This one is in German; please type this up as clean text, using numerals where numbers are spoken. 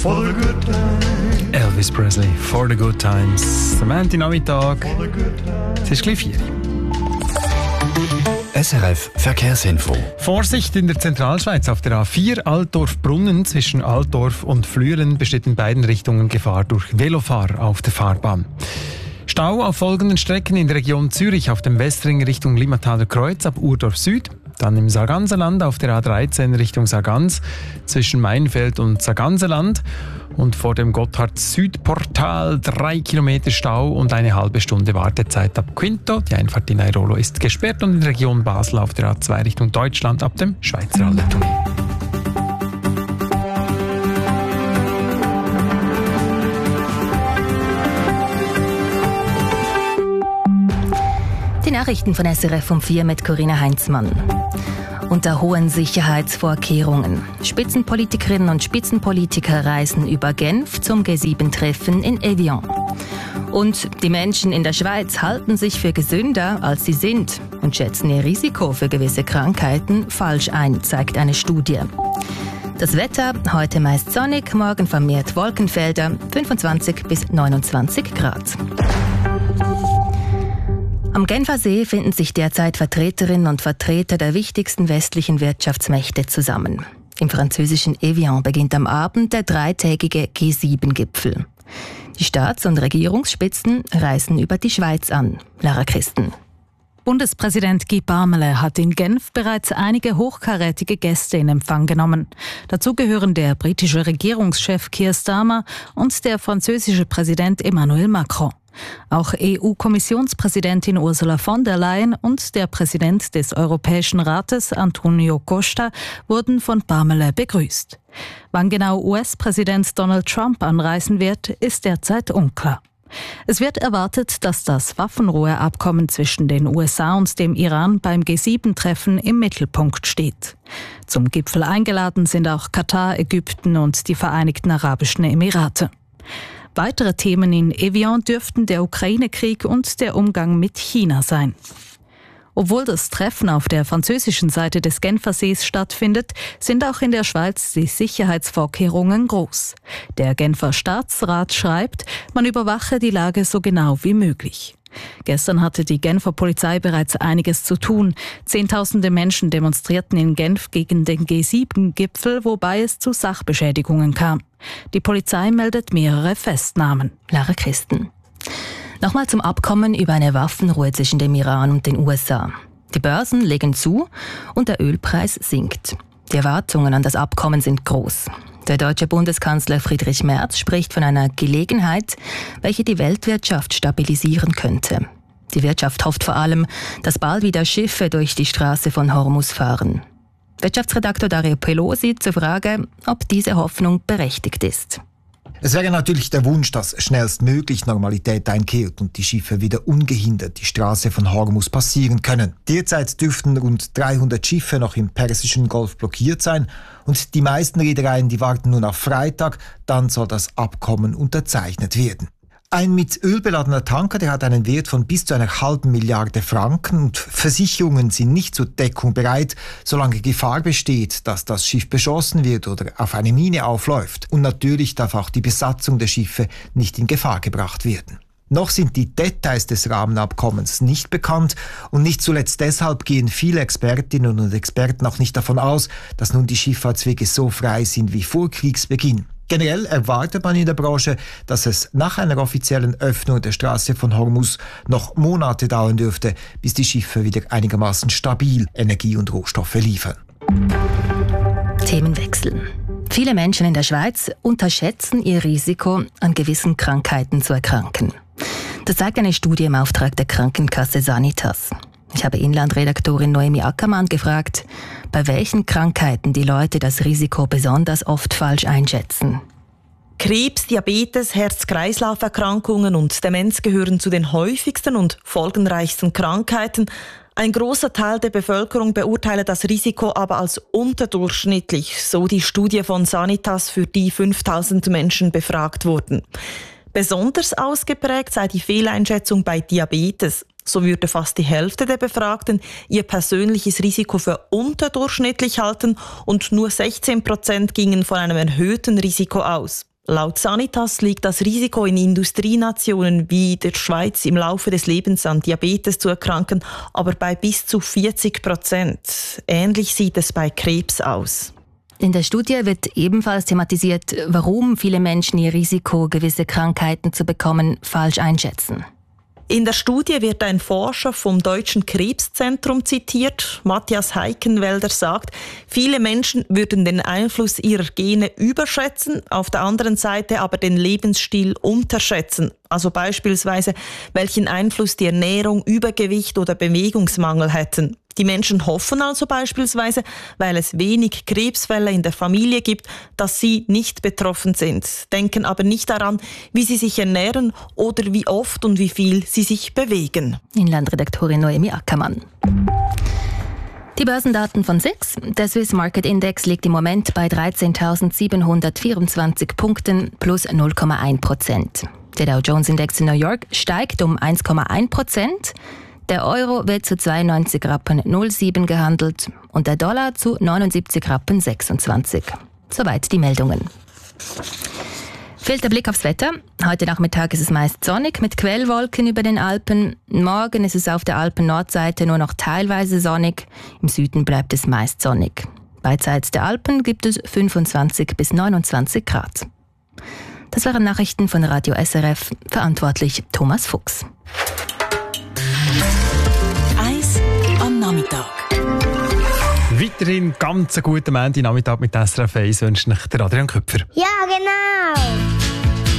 Elvis Presley, For the Good Times. Am Montagnachmittag. Es ist gleich 4 Uhr. SRF Verkehrsinfo. Vorsicht in der Zentralschweiz auf der A4 Altdorf-Brunnen zwischen Altdorf und Flüelen besteht in beiden Richtungen Gefahr durch Velofahrer auf der Fahrbahn. Stau auf folgenden Strecken in der Region Zürich auf dem Westring Richtung Limmataler Kreuz ab Urdorf Süd. Dann im Sarganserland auf der A13 Richtung Sargans zwischen Mainfeld und Sarganserland. Und vor dem Gotthard-Südportal 3 Kilometer Stau und eine halbe Stunde Wartezeit ab Quinto. Die Einfahrt in Airolo ist gesperrt und in der Region Basel auf der A2 Richtung Deutschland ab dem Schweizer Altertunnel. Die Nachrichten von SRF um 4 mit Corinna Heinzmann. Unter hohen Sicherheitsvorkehrungen. Spitzenpolitikerinnen und Spitzenpolitiker reisen über Genf zum G7-Treffen in Evian. Und die Menschen in der Schweiz halten sich für gesünder, als sie sind und schätzen ihr Risiko für gewisse Krankheiten falsch ein, zeigt eine Studie. Das Wetter, heute meist sonnig, morgen vermehrt Wolkenfelder, 25 bis 29 Grad. Am Genfersee finden sich derzeit Vertreterinnen und Vertreter der wichtigsten westlichen Wirtschaftsmächte zusammen. Im französischen Evian beginnt am Abend der dreitägige G7-Gipfel. Die Staats- und Regierungsspitzen reisen über die Schweiz an. Lara Christen. Bundespräsident Guy Parmelin hat in Genf bereits einige hochkarätige Gäste in Empfang genommen. Dazu gehören der britische Regierungschef Keir Starmer und der französische Präsident Emmanuel Macron. Auch EU-Kommissionspräsidentin Ursula von der Leyen und der Präsident des Europäischen Rates Antonio Costa wurden von Parmelin begrüßt. Wann genau US-Präsident Donald Trump anreisen wird, ist derzeit unklar. Es wird erwartet, dass das Waffenruheabkommen zwischen den USA und dem Iran beim G7-Treffen im Mittelpunkt steht. Zum Gipfel eingeladen sind auch Katar, Ägypten und die Vereinigten Arabischen Emirate. Weitere Themen in Evian dürften der Ukraine-Krieg und der Umgang mit China sein. Obwohl das Treffen auf der französischen Seite des Genfersees stattfindet, sind auch in der Schweiz die Sicherheitsvorkehrungen groß. Der Genfer Staatsrat schreibt, man überwache die Lage so genau wie möglich. Gestern hatte die Genfer Polizei bereits einiges zu tun. Zehntausende Menschen demonstrierten in Genf gegen den G7-Gipfel, wobei es zu Sachbeschädigungen kam. Die Polizei meldet mehrere Festnahmen. Lara Christen. Nochmal zum Abkommen über eine Waffenruhe zwischen dem Iran und den USA. Die Börsen legen zu und der Ölpreis sinkt. Die Erwartungen an das Abkommen sind groß. Der deutsche Bundeskanzler Friedrich Merz spricht von einer Gelegenheit, welche die Weltwirtschaft stabilisieren könnte. Die Wirtschaft hofft vor allem, dass bald wieder Schiffe durch die Straße von Hormuz fahren. Wirtschaftsredaktor Dario Pelosi zur Frage, ob diese Hoffnung berechtigt ist. Es wäre natürlich der Wunsch, dass schnellstmöglich Normalität einkehrt und die Schiffe wieder ungehindert die Straße von Hormuz passieren können. Derzeit dürften rund 300 Schiffe noch im Persischen Golf blockiert sein und die meisten Reedereien, die warten nun auf Freitag, dann soll das Abkommen unterzeichnet werden. Ein mit Öl beladener Tanker, der hat einen Wert von bis zu 1,5 Milliarde Franken und Versicherungen sind nicht zur Deckung bereit, solange Gefahr besteht, dass das Schiff beschossen wird oder auf eine Mine aufläuft. Und natürlich darf auch die Besatzung der Schiffe nicht in Gefahr gebracht werden. Noch sind die Details des Rahmenabkommens nicht bekannt und nicht zuletzt deshalb gehen viele Expertinnen und Experten auch nicht davon aus, dass nun die Schifffahrtswege so frei sind wie vor Kriegsbeginn. Generell erwartet man in der Branche, dass es nach einer offiziellen Öffnung der Straße von Hormuz noch Monate dauern dürfte, bis die Schiffe wieder einigermaßen stabil Energie und Rohstoffe liefern. Themenwechsel. Viele Menschen in der Schweiz unterschätzen ihr Risiko, an gewissen Krankheiten zu erkranken. Das zeigt eine Studie im Auftrag der Krankenkasse Sanitas. Ich habe Inlandredaktorin Noemi Ackermann gefragt, bei welchen Krankheiten die Leute das Risiko besonders oft falsch einschätzen. Krebs, Diabetes, Herz-Kreislauf-Erkrankungen und Demenz gehören zu den häufigsten und folgenreichsten Krankheiten. Ein großer Teil der Bevölkerung beurteile das Risiko aber als unterdurchschnittlich, so die Studie von Sanitas, für die 5000 Menschen befragt wurden. Besonders ausgeprägt sei die Fehleinschätzung bei Diabetes. So würde fast die Hälfte der Befragten ihr persönliches Risiko für unterdurchschnittlich halten und nur 16% gingen von einem erhöhten Risiko aus. Laut Sanitas liegt das Risiko in Industrienationen wie der Schweiz im Laufe des Lebens an Diabetes zu erkranken, aber bei bis zu 40%. Ähnlich sieht es bei Krebs aus. In der Studie wird ebenfalls thematisiert, warum viele Menschen ihr Risiko, gewisse Krankheiten zu bekommen, falsch einschätzen. In der Studie wird ein Forscher vom Deutschen Krebszentrum zitiert. Matthias Heikenwälder sagt, viele Menschen würden den Einfluss ihrer Gene überschätzen, auf der anderen Seite aber den Lebensstil unterschätzen. Also beispielsweise, welchen Einfluss die Ernährung, Übergewicht oder Bewegungsmangel hätten. Die Menschen hoffen also beispielsweise, weil es wenig Krebsfälle in der Familie gibt, dass sie nicht betroffen sind, denken aber nicht daran, wie sie sich ernähren oder wie oft und wie viel sie sich bewegen. Inlandredaktorin Noemi Ackermann. Die Börsendaten von SIX. Der Swiss Market Index liegt im Moment bei 13.724 Punkten plus 0,1%. Der Dow Jones Index in New York steigt um 1,1%. Der Euro wird zu 92,07 Rappen gehandelt und der Dollar zu 79,26 Rappen. Soweit die Meldungen. Fehlt der Blick aufs Wetter. Heute Nachmittag ist es meist sonnig mit Quellwolken über den Alpen. Morgen ist es auf der Alpen-Nordseite nur noch teilweise sonnig. Im Süden bleibt es meist sonnig. Beidseits der Alpen gibt es 25 bis 29 Grad. Das waren Nachrichten von Radio SRF. Verantwortlich Thomas Fuchs. Eis am Nachmittag. Weiterhin ganz einen guten Montagnachmittag mit SRF 1 wünscht euch der Adrian Köpfer. Ja, genau.